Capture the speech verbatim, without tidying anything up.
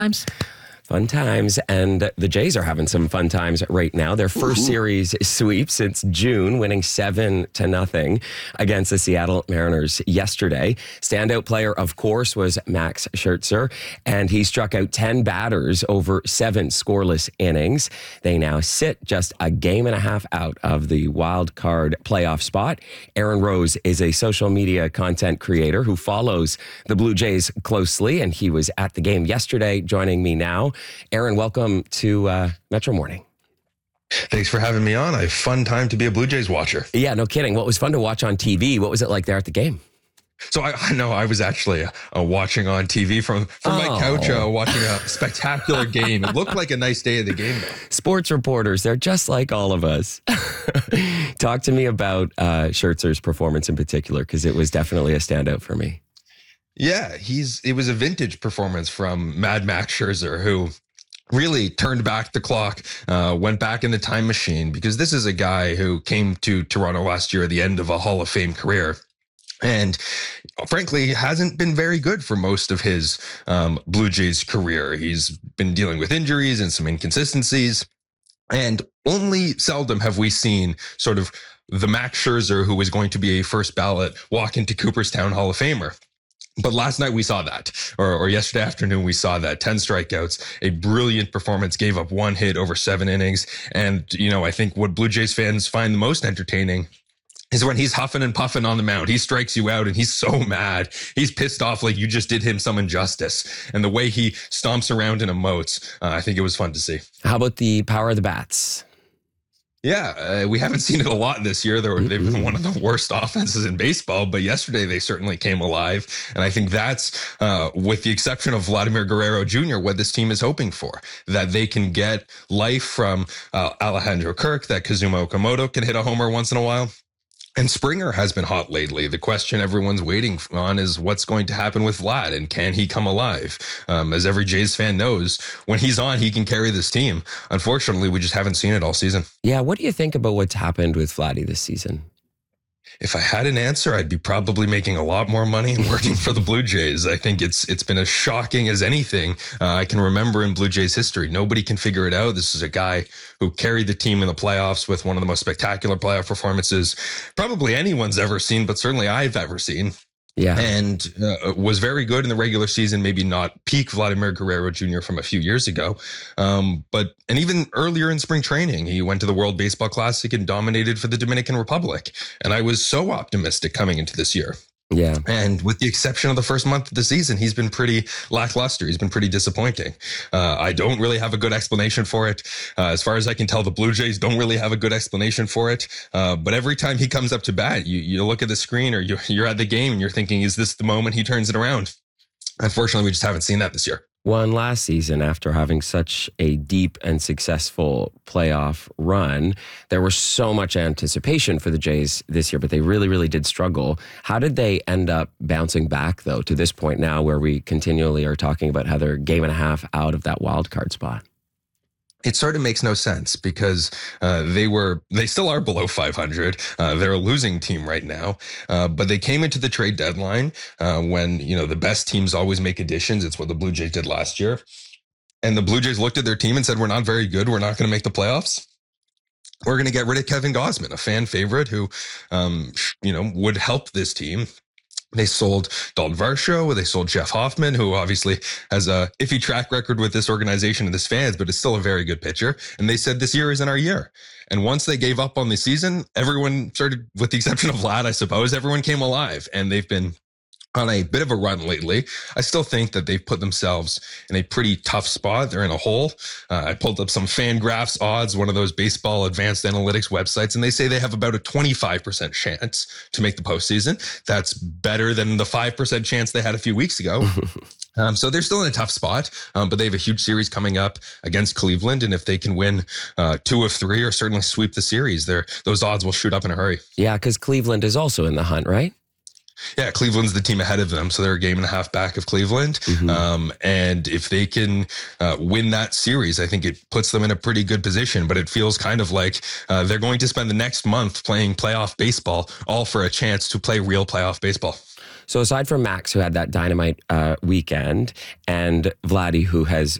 Times. Fun times. And the Jays are having some fun times right now. Their first Ooh. series sweep since June, winning seven to nothing against the Seattle Mariners yesterday. Standout player, of course, was Max Scherzer, and he struck out ten batters over seven scoreless innings. They now sit just a game and a half out of the wild card playoff spot. Aaron Rose is a social media content creator who follows the Blue Jays closely, and he was at the game yesterday, joining me now. Aaron, welcome to uh, Metro Morning. Thanks for having me on. A fun time to be a Blue Jays watcher. Yeah, no kidding. What was fun to watch on T V? What was it like there at the game? So I, I know I was actually uh, watching on T V from, from oh. my couch, uh, watching a spectacular game. It looked like a nice day of the game, though. Sports reporters, they're just like all of us. Talk to me about uh, Scherzer's performance in particular, because it was definitely a standout for me. Yeah, he's it was a vintage performance from Mad Max Scherzer, who really turned back the clock, uh, went back in the time machine, because this is a guy who came to Toronto last year at the end of a Hall of Fame career. And frankly, hasn't been very good for most of his um, Blue Jays career. He's been dealing with injuries and some inconsistencies. And only seldom have we seen sort of the Max Scherzer who was going to be a first ballot walk into Cooperstown Hall of Famer. But last night we saw that, or, or yesterday afternoon we saw that. ten strikeouts, a brilliant performance, gave up one hit over seven innings. And, you know, I think what Blue Jays fans find the most entertaining is when he's huffing and puffing on the mound. He strikes you out and he's so mad. He's pissed off like you just did him some injustice. And the way he stomps around and emotes, uh, I think it was fun to see. How about the power of the bats? Yeah, uh, we haven't seen it a lot this year. They're, they've been one of the worst offenses in baseball, but yesterday they certainly came alive. And I think that's, uh, with the exception of Vladimir Guerrero Junior, what this team is hoping for, that they can get life from uh, Alejandro Kirk, that Kazuma Okamoto can hit a homer once in a while. And Springer has been hot lately. The question everyone's waiting on is what's going to happen with Vlad, and can he come alive? Um, as every Jays fan knows, when he's on, he can carry this team. Unfortunately, we just haven't seen it all season. Yeah, what do you think about what's happened with Vladdy this season? If I had an answer, I'd be probably making a lot more money and working for the Blue Jays. I think it's it's been as shocking as anything uh, I can remember in Blue Jays history. Nobody can figure it out. This is a guy who carried the team in the playoffs with one of the most spectacular playoff performances probably anyone's ever seen, but certainly I've ever seen. Yeah. And uh, was very good in the regular season, maybe not peak Vladimir Guerrero Junior from a few years ago. Um, but, and even earlier in spring training, he went to the World Baseball Classic and dominated for the Dominican Republic. And I was so optimistic coming into this year. Yeah. And with the exception of the first month of the season, he's been pretty lackluster. He's been pretty disappointing. Uh, I don't really have a good explanation for it. Uh, as far as I can tell, the Blue Jays don't really have a good explanation for it. Uh, but every time he comes up to bat, you, you look at the screen or you, you're at the game and you're thinking, is this the moment he turns it around? Unfortunately, we just haven't seen that this year. Won last season after having such a deep and successful playoff run. There was so much anticipation for the Jays this year, but they really, really did struggle. How did they end up bouncing back, though, to this point now where we continually are talking about how they're a game and a half out of that wild card spot? It sort of makes no sense because uh, they were, they still are below five hundred. Uh, they're a losing team right now, uh, but they came into the trade deadline uh, when, you know, the best teams always make additions. It's what the Blue Jays did last year. And the Blue Jays looked at their team and said, we're not very good. We're not going to make the playoffs. We're going to get rid of Kevin Gausman, a fan favorite who, um, you know, would help this team. They sold Dalton Varsho. They sold Jeff Hoffman, who obviously has a iffy track record with this organization and this fans, but is still a very good pitcher. And they said this year isn't our year. And once they gave up on the season, everyone started, with the exception of Vlad, I suppose, everyone came alive. And they've been on a bit of a run lately. I still think that they've put themselves in a pretty tough spot. They're in a hole. Uh, I pulled up some Fangraphs odds, one of those baseball advanced analytics websites, and they say they have about a twenty-five percent chance to make the postseason. That's better than the five percent chance they had a few weeks ago. Um, so they're still in a tough spot, um, but they have a huge series coming up against Cleveland. And if they can win uh, two of three or certainly sweep the series, those odds will shoot up in a hurry. Yeah, because Cleveland is also in the hunt, right? Yeah, Cleveland's the team ahead of them, so they're a game and a half back of Cleveland. Mm-hmm. Um, and if they can uh, win that series, I think it puts them in a pretty good position. But it feels kind of like uh, they're going to spend the next month playing playoff baseball, all for a chance to play real playoff baseball. So aside from Max, who had that dynamite uh, weekend, and Vladdy, who has